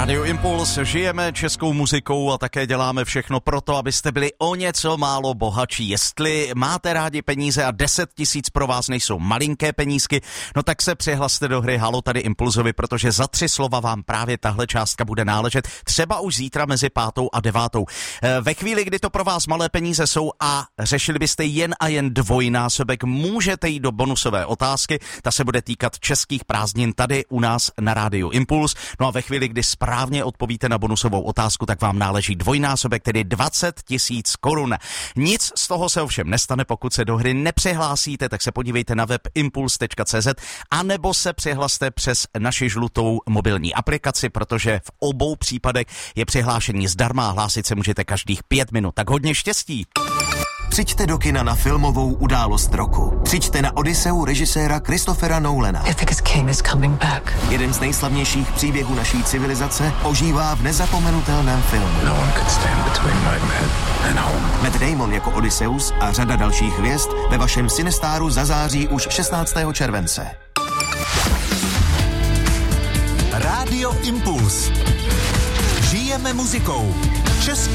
Rádio Impuls, žijeme českou muzikou a také děláme všechno proto, abyste byli o něco málo bohatší. Jestli máte rádi peníze a 10 000 pro vás nejsou malinké penízky, no tak se přihlaste do hry Halo tady Impulzovi, protože za 3 slova vám právě tahle částka bude náležet, třeba už zítra mezi 5. a 9. Ve chvíli, kdy to pro vás malé peníze jsou a řešili byste jen a jen dvojnásobek, můžete jít do bonusové otázky, ta se bude týkat českých prázdnin tady u nás na Rádiu Impuls. No a ve chvíli, kdy správně odpovíte na bonusovou otázku, tak vám náleží dvojnásobek, tedy 20 000 korun. Nic z toho se ovšem nestane, pokud se do hry nepřihlásíte, tak se podívejte na web impuls.cz a nebo se přihlaste přes naši žlutou mobilní aplikaci, protože v obou případech je přihlášení zdarma a hlásit se můžete každých 5 minut. Tak hodně štěstí! Přijďte do kina na filmovou událost roku. Přijďte na Odysseu režiséra Christophera Nolana. Jeden z nejslavnějších příběhů naší civilizace ožívá v nezapomenutelném filmu. Matt Damon jako Odysseus a řada dalších hvězd ve vašem Cinestaru zazáří už 16. července. Rádio Impuls. Žijeme muzikou.